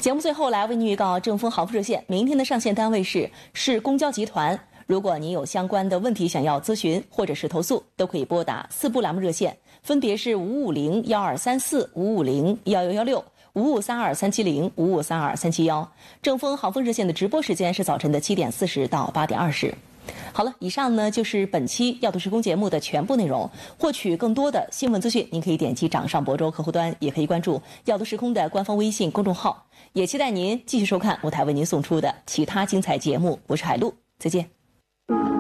节目最后来为您预告正丰豪富热线明天的上线单位是市公交集团。如果您有相关的问题想要咨询或者是投诉，都可以拨打4部栏目热线，分别是550-1234、550-1116、5532-370、5532-371。正丰豪丰热线的直播时间是早晨的7点40到8点20。好了，以上呢就是本期要读时空节目的全部内容。获取更多的新闻资讯，您可以点击掌上博州客户端，也可以关注要读时空的官方微信公众号。也期待您继续收看舞台为您送出的其他精彩节目。我是海璐，再见。